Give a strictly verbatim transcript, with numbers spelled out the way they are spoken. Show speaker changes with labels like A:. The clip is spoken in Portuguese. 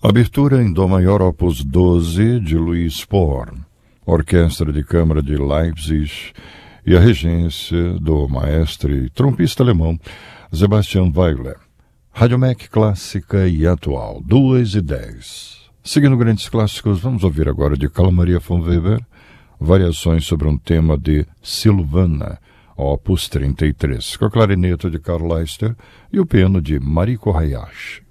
A: Abertura em Dó maior opus doze de Louis Spohr, Orquestra de Câmara de Leipzig e a regência do maestro e trompista alemão Sebastian Weigler. Rádio M E C clássica e atual, duas e dez. Seguindo grandes clássicos, vamos ouvir agora de Carl Maria von Weber, variações sobre um tema de Silvana, opus trinta e três, com a clarineta de Karl Leister e o piano de Mariko Hayashi.